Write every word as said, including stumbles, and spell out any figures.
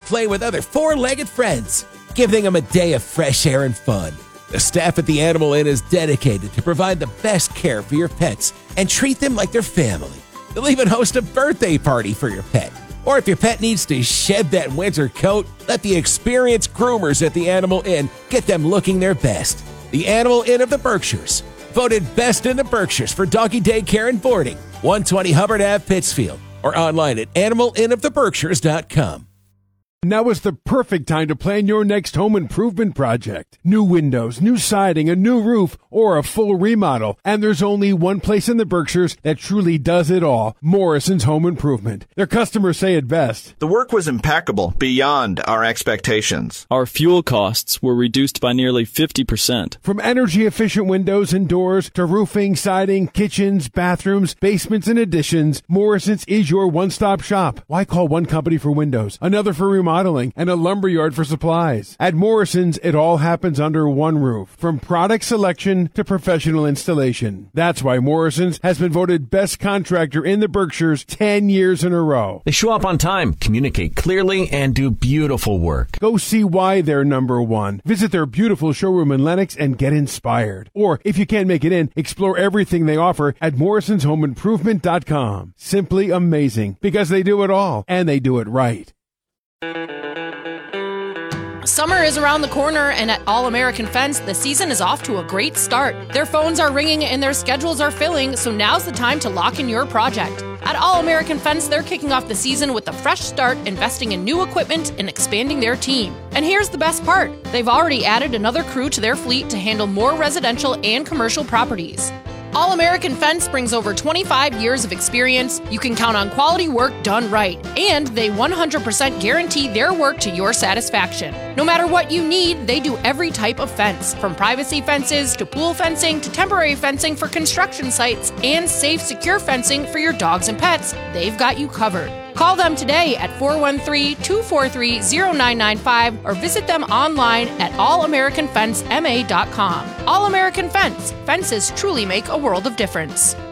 play with other four-legged friends, giving them a day of fresh air and fun. The staff at the Animal Inn is dedicated to provide the best care for your pets and treat them like their family. They'll even host a birthday party for your pet. Or if your pet needs to shed that winter coat, let the experienced groomers at the Animal Inn get them looking their best. The Animal Inn of the Berkshires, voted best in the Berkshires for doggy daycare and boarding. one twenty Hubbard Avenue, Pittsfield, or online at animal inn of the berkshires dot com. Now is the perfect time to plan your next home improvement project. New windows, new siding, a new roof, or a full remodel. And there's only one place in the Berkshires that truly does it all. Morrison's Home Improvement. Their customers say it best. The work was impeccable, beyond our expectations. Our fuel costs were reduced by nearly fifty percent. From energy-efficient windows and doors to roofing, siding, kitchens, bathrooms, basements, and additions, Morrison's is your one-stop shop. Why call one company for windows, another for remodeling, and a lumberyard for supplies? At Morrison's, it all happens under one roof, from product selection to professional installation. That's why Morrison's has been voted best contractor in the Berkshires ten years in a row. They show up on time, communicate clearly, and do beautiful work. Go see why they're number one. Visit their beautiful showroom in Lenox and get inspired. Or, if you can't make it in, explore everything they offer at morrisons home improvement dot com. Simply amazing, because they do it all, and they do it right. Summer is around the corner, and at All American Fence, the season is off to a great start. Their phones are ringing and their schedules are filling, so now's the time to lock in your project. At All American Fence, they're kicking off the season with a fresh start, investing in new equipment and expanding their team. And here's the best part. They've already added another crew to their fleet to handle more residential and commercial properties. All American Fence brings over twenty-five years of experience. You can count on quality work done right, and they one hundred percent guarantee their work to your satisfaction. No matter what you need, they do every type of fence, from privacy fences to pool fencing to temporary fencing for construction sites and safe, secure fencing for your dogs and pets. They've got you covered. Call them today at four one three, two four three, zero nine nine five or visit them online at all american fence m a dot com. All American Fence. Fences truly make a world of difference.